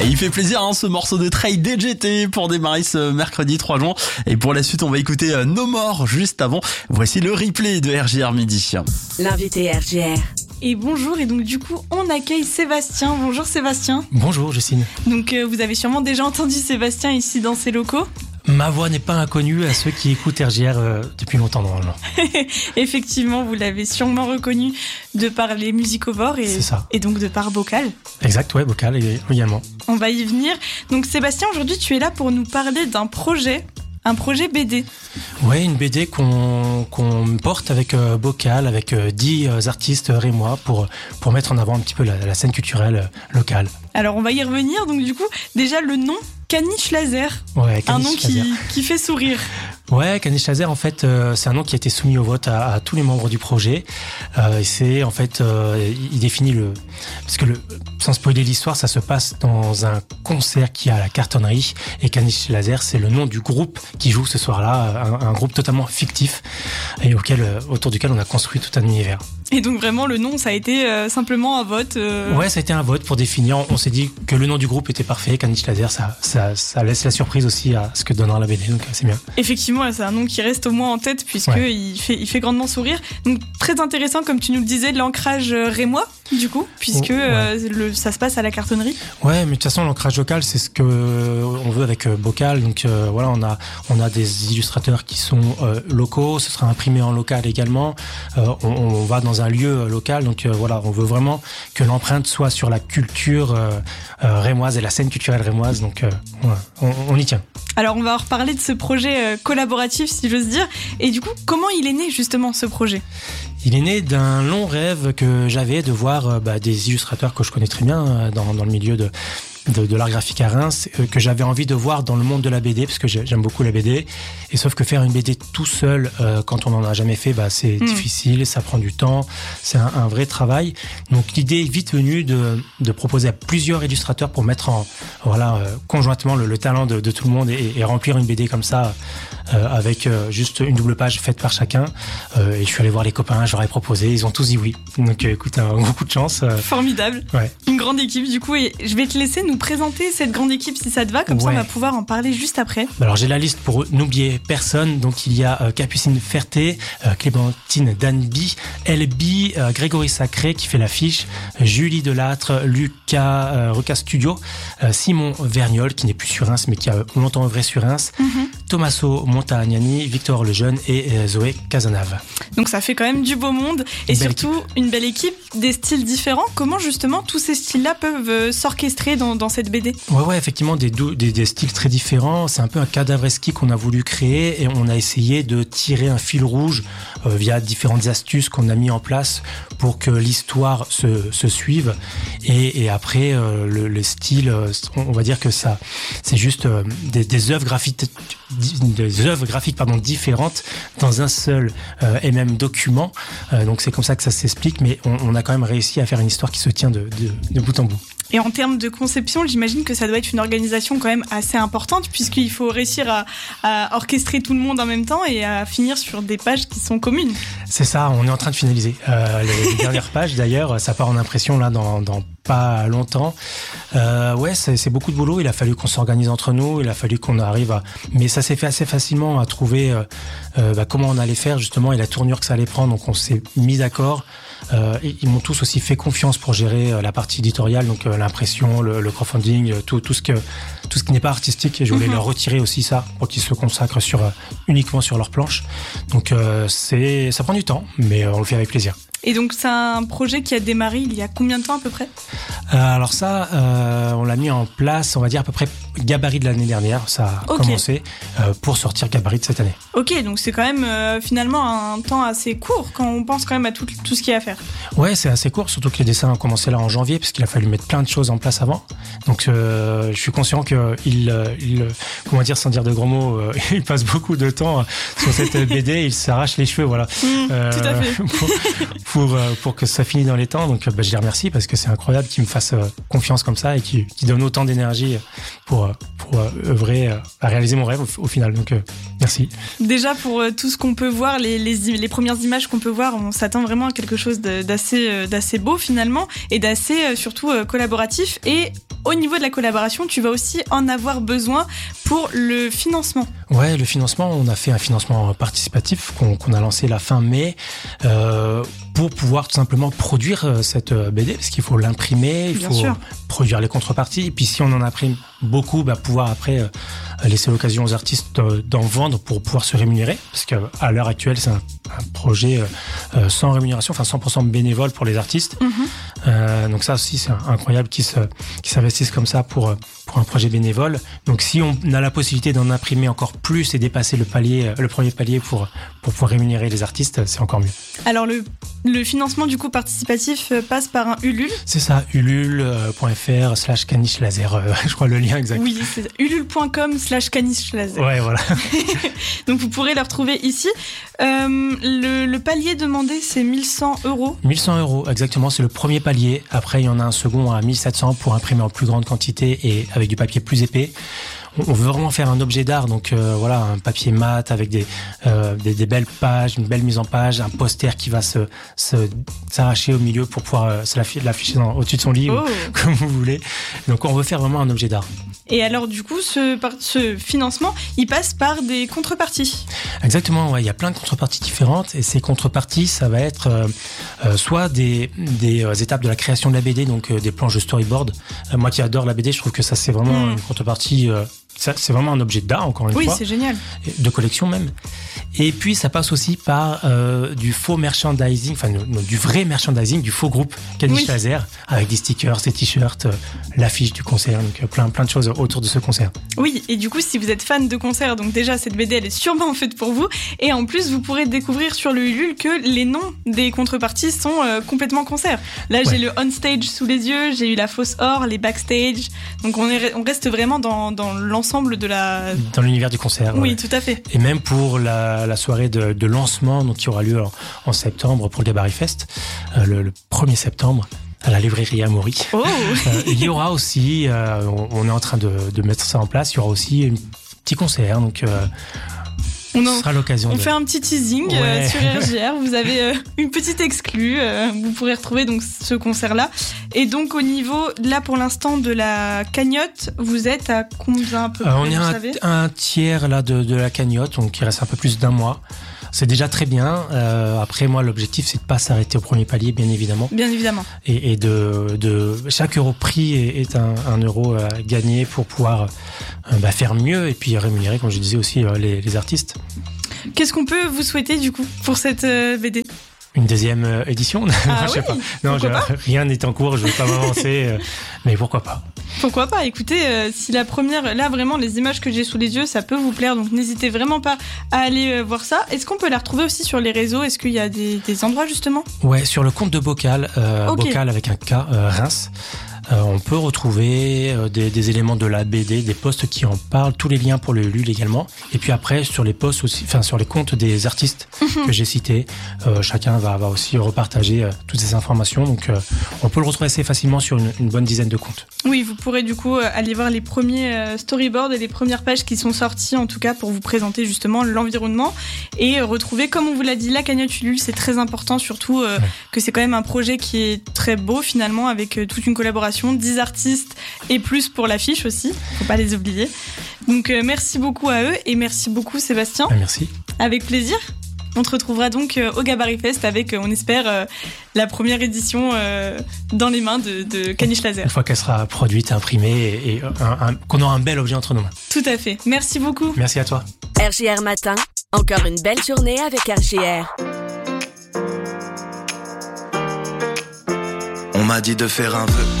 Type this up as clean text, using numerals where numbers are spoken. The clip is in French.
Et il fait plaisir ce morceau de Trade DJT pour démarrer ce mercredi 3 juin. Et pour la suite, on va écouter No More juste avant. Voici le replay de RJR Midi. L'invité RJR. Et bonjour, et donc du coup on accueille Sébastien. Bonjour Sébastien. Bonjour Justine. Donc vous avez sûrement déjà entendu Sébastien ici dans ces locaux. Ma voix n'est pas inconnue à ceux qui écoutent RJR depuis longtemps normalement. Effectivement, vous l'avez sûrement reconnu de par les musicovores et donc de par Bocal. Exact, ouais, Bocal également. On va y venir. Donc Sébastien, aujourd'hui tu es là pour nous parler d'un projet. Un projet BD. Ouais, une BD qu'on porte avec Bocal, avec 10 artistes rémois pour mettre en avant un petit peu la scène culturelle locale. Alors on va y revenir, donc du coup, déjà le nom, Caniche Laser. Ouais, un nom Laser. qui fait sourire. Ouais, Caniche Laser, en fait, c'est un nom qui a été soumis au vote à tous les membres du projet. Et c'est, en fait, il définit parce que sans spoiler l'histoire, ça se passe dans un concert qui est à la Cartonnerie. Et Caniche Laser, c'est le nom du groupe qui joue ce soir-là, un groupe totalement fictif et autour duquel on a construit tout un univers. Et donc vraiment, le nom, ça a été simplement un vote. Ouais, ça a été un vote pour définir. On s'est dit que le nom du groupe était parfait. Caniche Laser, ça laisse la surprise aussi à ce que donnera la BD, donc c'est bien. Effectivement, c'est un nom qui reste au moins en tête puisqu'il fait grandement sourire. Donc très intéressant, comme tu nous le disais, l'ancrage rémois, du coup, puisque ça se passe à la Cartonnerie. Ouais, mais de toute façon, l'ancrage local, c'est ce que on veut avec Bocal. Donc voilà, on a des illustrateurs qui sont locaux. Ce sera imprimé en local également. On va dans un lieu local, donc voilà, on veut vraiment que l'empreinte soit sur la culture rémoise et la scène culturelle rémoise. Donc on y tient. Alors on va reparler de ce projet collaboratif, si j'ose dire. Et du coup, comment il est né justement ce projet ? Il est né d'un long rêve que j'avais de voir des illustrateurs que je connais très bien dans le milieu de l'art graphique à Reims, que j'avais envie de voir dans le monde de la BD, parce que j'aime beaucoup la BD. Et sauf que faire une BD tout seul, quand on n'en a jamais fait, c'est difficile, ça prend du temps, c'est un vrai travail. Donc l'idée est vite venue de proposer à plusieurs illustrateurs pour mettre conjointement le talent de tout le monde et remplir une BD comme ça, avec juste une double page faite par chacun. Et je suis allé voir les copains, je leur ai proposé, ils ont tous dit oui. Donc écoute, beaucoup de chance. Formidable. Ouais. Une grande équipe du coup, et je vais te laisser nous présenter cette grande équipe si ça te va, comme ça on va pouvoir en parler juste après. Alors j'ai la liste pour n'oublier personne. Donc il y a Capucine Ferté, Clémentine Danby, Elby, Grégory Sacré qui fait l'affiche, Julie Delattre, Lucas Studio, Simon Vergnol qui n'est plus sur Reims mais qui a longtemps œuvré sur Reims, Tommaso Montagnani, Victor Lejeune et Zoé Casanave. Donc ça fait quand même du beau monde et surtout une belle équipe, des styles différents. Comment justement tous ces styles-là peuvent s'orchestrer dans cette BD ? Ouais, effectivement des styles très différents. C'est un peu un cadavreski qu'on a voulu créer et on a essayé de tirer un fil rouge via différentes astuces qu'on a mis en place pour que l'histoire se suive. Et après, le style, on va dire que ça, c'est juste des œuvres graphiques différentes dans un seul et même document. Donc c'est comme ça que ça s'explique, mais on a quand même réussi à faire une histoire qui se tient de bout en bout. Et en termes de conception, j'imagine que ça doit être une organisation quand même assez importante, puisqu'il faut réussir à orchestrer tout le monde en même temps et à finir sur des pages qui sont communes. C'est ça, on est en train de finaliser. Les dernières pages d'ailleurs, ça part en impression là dans pas longtemps. C'est beaucoup de boulot, il a fallu qu'on s'organise entre nous, il a fallu qu'on arrive mais ça s'est fait assez facilement à trouver comment on allait faire justement et la tournure que ça allait prendre, donc on s'est mis d'accord. Ils m'ont tous aussi fait confiance pour gérer la partie éditoriale, donc l'impression, le crowdfunding, tout ce qui n'est pas artistique, et je voulais leur retirer aussi ça pour qu'ils se consacrent uniquement sur leur planche. Donc ça prend du temps, mais on le fait avec plaisir. Et donc c'est un projet qui a démarré il y a combien de temps à peu près ? Alors ça, on l'a mis en place, on va dire à peu près gabarit de l'année dernière, ça a commencé pour sortir gabarit de cette année. Ok, donc c'est quand même finalement un temps assez court quand on pense quand même à tout ce qu'il y a à faire. Ouais, c'est assez court, surtout que les dessins ont commencé là en janvier, parce qu'il a fallu mettre plein de choses en place avant. Donc je suis conscient qu'il, comment dire, sans dire de gros mots, il passe beaucoup de temps sur cette BD, il s'arrache les cheveux, voilà. Tout à fait. pour que ça finisse dans les temps. Donc je les remercie parce que c'est incroyable qu'ils me fassent confiance comme ça et qu'ils donnent autant d'énergie pour œuvrer à réaliser mon rêve au final. Donc merci. Déjà pour tout ce qu'on peut voir, les premières images qu'on peut voir, on s'attend vraiment à quelque chose d'assez beau finalement et d'assez surtout collaboratif. Et au niveau de la collaboration, tu vas aussi en avoir besoin pour le financement. Ouais, le financement, on a fait un financement participatif qu'on a lancé la fin mai pour pouvoir tout simplement produire cette BD, parce qu'il faut l'imprimer, il Bien faut sûr. produire les contreparties, et puis si on en imprime beaucoup, pouvoir après laisser l'occasion aux artistes d'en vendre pour pouvoir se rémunérer, parce qu'à l'heure actuelle, c'est un projet sans rémunération, enfin 100% bénévole pour les artistes. Donc ça aussi, c'est incroyable qu'ils s'investissent comme ça pour un projet bénévole. Donc si on a la possibilité d'en imprimer encore plus et dépasser le premier palier pour pouvoir rémunérer les artistes, c'est encore mieux. Alors le financement du coup participatif passe par un Ulule. C'est ça, ulule.fr/caniche laser, je crois le lien exact. Oui, c'est ulule.com/caniche laser. Ouais, voilà. Donc vous pourrez le retrouver ici. Le palier demandé, c'est 1100 €. 1100 €, exactement, c'est le premier palier. Après, il y en a un second à 1700 pour imprimer en plus grande quantité et avec du papier plus épais. On veut vraiment faire un objet d'art, donc voilà, un papier mat avec des belles pages, une belle mise en page, un poster qui va s'arracher au milieu pour pouvoir l'afficher au-dessus de son lit, ou comme vous voulez. Donc on veut faire vraiment un objet d'art. Et alors du coup, ce financement, il passe par des contreparties. Exactement, ouais, il y a plein de contreparties différentes, et ces contreparties, ça va être soit des étapes de la création de la BD, donc des planches de storyboard. Moi qui adore la BD, je trouve que ça c'est vraiment une contrepartie. C'est vraiment un objet d'art, encore une fois. Oui, c'est génial. De collection même. Et puis ça passe aussi par du faux merchandising, enfin du vrai merchandising, du faux groupe Caniche Laser, avec des stickers, des t-shirts, l'affiche du concert, donc plein de choses autour de ce concert. Oui, et du coup, si vous êtes fan de concert, donc déjà cette BD elle est sûrement faite pour vous, et en plus vous pourrez découvrir sur le Ulule que les noms des contreparties sont complètement concert. Là, j'ai le on stage sous les yeux, j'ai eu la fausse or, les backstage, donc on reste vraiment dans l'ensemble de la... Dans l'univers du concert. Oui, tout à fait. Et même pour la soirée de lancement, donc qui aura lieu en septembre pour le Gabarit Fest, le 1er septembre, à la librairie Amaury. Oh. Il y aura aussi, on est en train de mettre ça en place, il y aura aussi un petit concert, donc ce sera l'occasion. On fait un petit teasing sur RJR, vous avez une petite exclue, vous pourrez retrouver donc ce concert-là. Et donc au niveau, là pour l'instant, de la cagnotte, vous êtes à combien à peu près, on est à un tiers là, de la cagnotte, donc il reste un peu plus d'un mois. C'est déjà très bien. Après, moi, l'objectif, c'est de pas s'arrêter au premier palier, bien évidemment. Bien évidemment. Et de chaque euro pris est un euro gagné pour pouvoir faire mieux et puis rémunérer, comme je disais aussi, les artistes. Qu'est-ce qu'on peut vous souhaiter du coup pour cette BD ? Une deuxième édition? Ah je sais oui, pas. Non, rien n'est en cours, je vais pas m'avancer, mais pourquoi pas? Pourquoi pas? Écoutez, si la première, là vraiment les images que j'ai sous les yeux, ça peut vous plaire, donc n'hésitez vraiment pas à aller voir ça. Est-ce qu'on peut la retrouver aussi sur les réseaux? Est-ce qu'il y a des endroits justement? Ouais, sur le compte de Bocal, Bocal avec un K, Reims. On peut retrouver des éléments de la BD, des posts qui en parlent, tous les liens pour le Ulule également. Et puis après, sur les posts aussi, enfin sur les comptes des artistes que j'ai cités, chacun va aussi repartager toutes ces informations. Donc on peut le retrouver assez facilement sur une bonne dizaine de comptes. Oui, vous pourrez du coup aller voir les premiers storyboards et les premières pages qui sont sorties, en tout cas pour vous présenter justement l'environnement et retrouver, comme on vous l'a dit, la cagnotte Ulule. C'est très important, surtout que c'est quand même un projet qui est très beau finalement, avec toute une collaboration, 10 artistes et plus pour l'affiche aussi, faut pas les oublier. Donc merci beaucoup à eux et merci beaucoup Sébastien. Merci. Avec plaisir. On te retrouvera donc au Gabarit Fest avec, on espère, la première édition dans les mains de Caniche Laser. Une fois qu'elle sera produite, imprimée et qu'on aura un bel objet entre nos mains. Tout à fait. Merci beaucoup. Merci à toi. RJR Matin, encore une belle journée avec RJR. On m'a dit de faire un vœu.